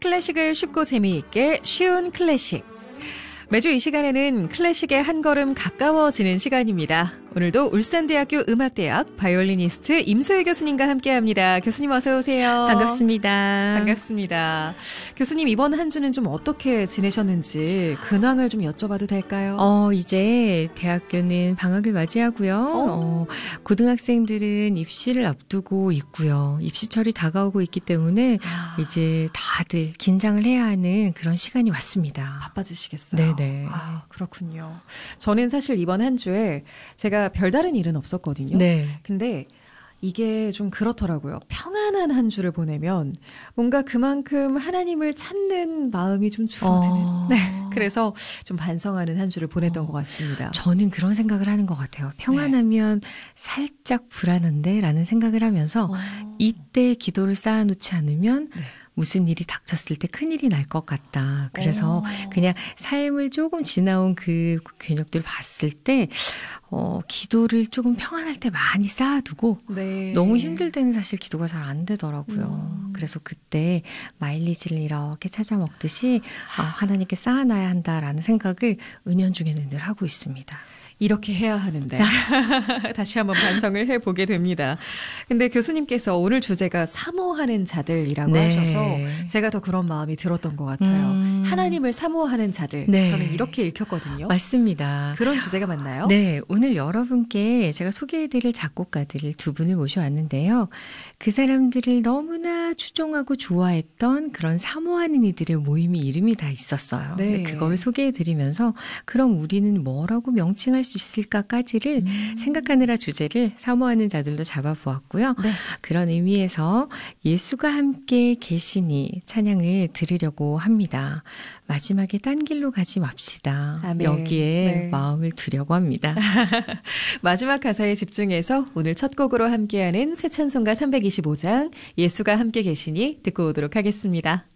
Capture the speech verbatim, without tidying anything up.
클래식을 쉽고 재미있게 쉬운 클래식. 매주 이 시간에는 클래식에 한 걸음 가까워지는 시간입니다. 오늘도 울산대학교 음악대학 바이올리니스트 임소혜 교수님과 함께합니다. 교수님 어서 오세요. 반갑습니다. 반갑습니다. 교수님 이번 한 주는 좀 어떻게 지내셨는지 근황을 좀 여쭤봐도 될까요? 어, 이제 대학교는 방학을 맞이하고요. 어? 어, 고등학생들은 입시를 앞두고 있고요. 입시철이 다가오고 있기 때문에 아. 이제 다들 긴장을 해야 하는 그런 시간이 왔습니다. 바빠지시겠어요? 네네. 아, 그렇군요. 저는 사실 이번 한 주에 제가 별다른 일은 없었거든요. 네. 근데 이게 좀 그렇더라고요. 평안한 한 주를 보내면 뭔가 그만큼 하나님을 찾는 마음이 좀 줄어드는. 어... 네. 그래서 좀 반성하는 한 주를 보냈던 어... 것 같습니다. 저는 그런 생각을 하는 것 같아요. 평안하면 네. 살짝 불안한데 라는 생각을 하면서 어... 이때 기도를 쌓아놓지 않으면 네. 무슨 일이 닥쳤을 때 큰일이 날 것 같다. 그래서 오. 그냥 삶을 조금 지나온 그 궤적들을 봤을 때 어, 기도를 조금 평안할 때 많이 쌓아두고 네. 너무 힘들 때는 사실 기도가 잘 안 되더라고요. 음. 그래서 그때 마일리지를 이렇게 찾아 먹듯이 아, 하나님께 쌓아놔야 한다라는 생각을 은연중에는 늘 하고 있습니다. 이렇게 해야 하는데 다시 한번 반성을 해보게 됩니다. 근데 교수님께서 오늘 주제가 사모하는 자들이라고 네. 하셔서 제가 더 그런 마음이 들었던 것 같아요. 음. 하나님을 사모하는 자들. 네. 저는 이렇게 읽혔거든요. 맞습니다. 그런 주제가 맞나요? 네. 오늘 여러분께 제가 소개해드릴 작곡가들을 두 분을 모셔왔는데요. 그 사람들을 너무나 추종하고 좋아했던 그런 사모하는 이들의 모임이 이름이 다 있었어요. 네. 그거를 소개해드리면서 그럼 우리는 뭐라고 명칭할 수 있을까까지를 음. 생각하느라 주제를 사모하는 자들로 잡아보았고요. 네. 그런 의미에서 예수가 함께 계시니 찬양을 들으려고 합니다. 마지막에 딴 길로 가지 맙시다. 아, 네. 여기에 네. 마음을 두려고 합니다. 마지막 가사에 집중해서 오늘 첫 곡으로 함께하는 새 찬송가 삼백이십오 장 예수가 함께 계시니 듣고 오도록 하겠습니다.